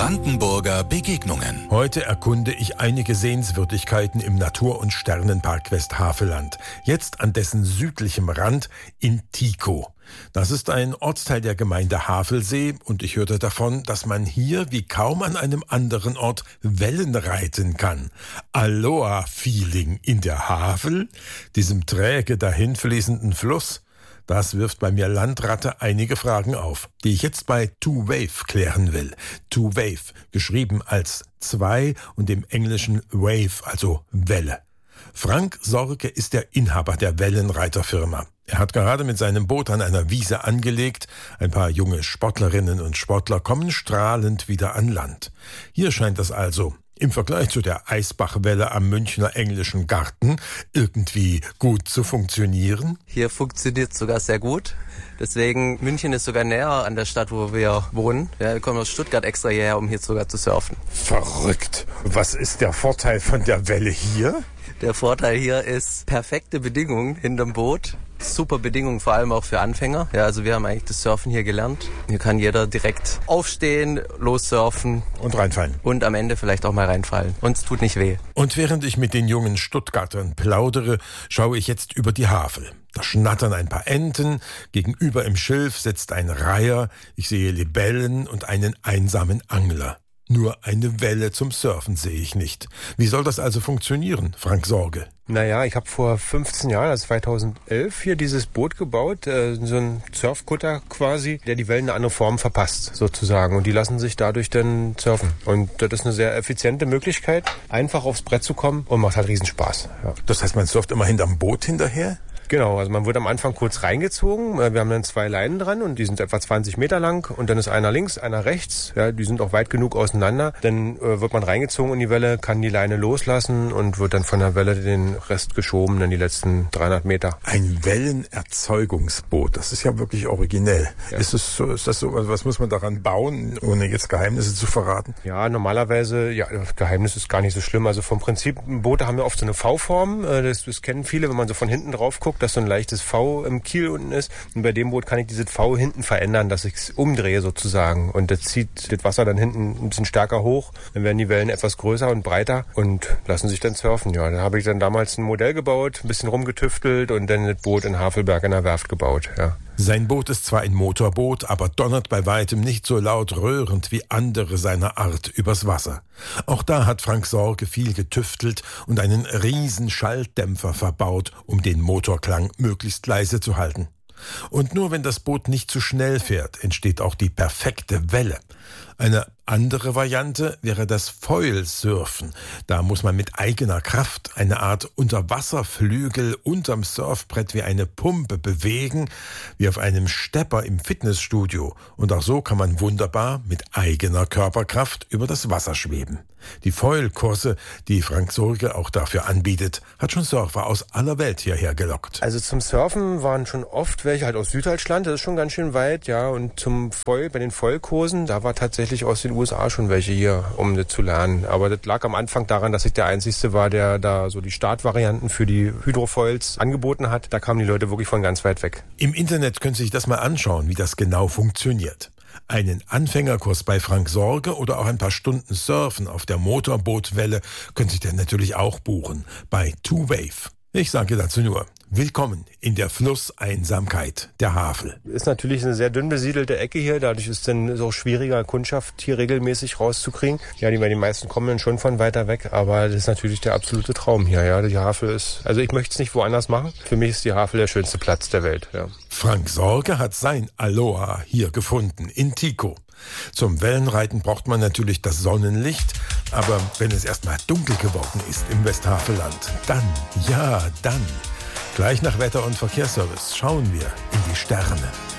Brandenburger Begegnungen. Heute erkunde ich einige Sehenswürdigkeiten im Natur- und Sternenpark Westhaveland. Jetzt an dessen südlichem Rand in Tico. Das ist ein Ortsteil der Gemeinde Havelsee und ich hörte davon, dass man hier wie kaum an einem anderen Ort Wellen reiten kann. Aloha-Feeling in der Havel, diesem träge dahinfließenden Fluss. Das wirft bei mir Landratte einige Fragen auf, die ich jetzt bei Two Wave klären will. Two Wave, geschrieben als 2 und im Englischen Wave, also Welle. Frank Sorge ist der Inhaber der Wellenreiterfirma. Er hat gerade mit seinem Boot an einer Wiese angelegt. Ein paar junge Sportlerinnen und Sportler kommen strahlend wieder an Land. Hier scheint es also im Vergleich zu der Eisbachwelle am Münchner Englischen Garten irgendwie gut zu funktionieren. Hier funktioniert es sogar sehr gut. Deswegen, München ist sogar näher an der Stadt, wo wir wohnen. Ja, wir kommen aus Stuttgart extra hierher, um hier sogar zu surfen. Verrückt. Was ist der Vorteil von der Welle hier? Der Vorteil hier ist perfekte Bedingungen hinterm Boot. Super Bedingungen, vor allem auch für Anfänger. Ja, also wir haben eigentlich das Surfen hier gelernt. Hier kann jeder direkt aufstehen, lossurfen. Und reinfallen. Und am Ende vielleicht auch mal reinfallen. Und es tut nicht weh. Und während ich mit den jungen Stuttgartern plaudere, schaue ich jetzt über die Havel. Da schnattern ein paar Enten, gegenüber im Schilf sitzt ein Reiher, ich sehe Libellen und einen einsamen Angler. Nur eine Welle zum Surfen sehe ich nicht. Wie soll das also funktionieren, Frank Sorge? Naja, ich habe vor 15 Jahren, also 2011, hier dieses Boot gebaut, so ein Surfkutter quasi, der die Wellen eine andere Form verpasst, sozusagen. Und die lassen sich dadurch dann surfen. Und das ist eine sehr effiziente Möglichkeit, einfach aufs Brett zu kommen und macht halt Riesenspaß. Ja. Das heißt, man surft immer hinterm Boot hinterher? Genau, also man wird am Anfang kurz reingezogen. Wir haben dann 2 Leinen dran und die sind etwa 20 Meter lang und dann ist einer links, einer rechts. Ja, die sind auch weit genug auseinander. Dann wird man reingezogen in die Welle, kann die Leine loslassen und wird dann von der Welle den Rest geschoben, dann die letzten 300 Meter. Ein Wellenerzeugungsboot, das ist ja wirklich originell. Ja. Ist das so, was muss man daran bauen, ohne jetzt Geheimnisse zu verraten? Ja, normalerweise, ja, Geheimnis ist gar nicht so schlimm. Also vom Prinzip, Boote haben ja oft so eine V-Form. Das kennen viele, wenn man so von hinten drauf guckt, dass so ein leichtes V im Kiel unten ist. Und bei dem Boot kann ich dieses V hinten verändern, dass ich es umdrehe sozusagen. Und das zieht das Wasser dann hinten ein bisschen stärker hoch. Dann werden die Wellen etwas größer und breiter und lassen sich dann surfen. Ja, da habe ich dann damals ein Modell gebaut, ein bisschen rumgetüftelt und dann das Boot in Havelberg in der Werft gebaut. Ja. Sein Boot ist zwar ein Motorboot, aber donnert bei weitem nicht so laut röhrend wie andere seiner Art übers Wasser. Auch da hat Frank Sorge viel getüftelt und einen riesen Schalldämpfer verbaut, um den Motorklang möglichst leise zu halten. Und nur wenn das Boot nicht zu schnell fährt, entsteht auch die perfekte Welle. Eine andere Variante wäre das Foil-Surfen. Da muss man mit eigener Kraft eine Art Unterwasserflügel unterm Surfbrett wie eine Pumpe bewegen, wie auf einem Stepper im Fitnessstudio. Und auch so kann man wunderbar mit eigener Körperkraft über das Wasser schweben. Die Foil-Kurse, die Frank Sorge auch dafür anbietet, hat schon Surfer aus aller Welt hierher gelockt. Also zum Surfen waren schon oft welche halt aus Süddeutschland, das ist schon ganz schön weit, ja. Und zum Foil, bei den Foil-Kursen, da war tatsächlich aus den USA schon welche hier, um das zu lernen. Aber das lag am Anfang daran, dass ich der Einzige war, der da so die Startvarianten für die Hydrofoils angeboten hat. Da kamen die Leute wirklich von ganz weit weg. Im Internet können Sie sich das mal anschauen, wie das genau funktioniert. Einen Anfängerkurs bei Frank Sorge oder auch ein paar Stunden Surfen auf der Motorbootwelle können Sie dann natürlich auch buchen bei Two Wave. Ich sage dazu nur, willkommen in der Flusseinsamkeit der Havel. Ist natürlich eine sehr dünn besiedelte Ecke hier, dadurch ist es auch schwieriger, Kundschaft hier regelmäßig rauszukriegen. Ja, die meisten kommen dann schon von weiter weg, aber das ist natürlich der absolute Traum hier. Ja, die Havel ist, also ich möchte es nicht woanders machen. Für mich ist die Havel der schönste Platz der Welt. Ja. Frank Sorge hat sein Aloha hier gefunden, in Tico. Zum Wellenreiten braucht man natürlich das Sonnenlicht, aber wenn es erstmal dunkel geworden ist im Westhaveland, dann, ja, dann. Gleich nach Wetter- und Verkehrsservice schauen wir in die Sterne.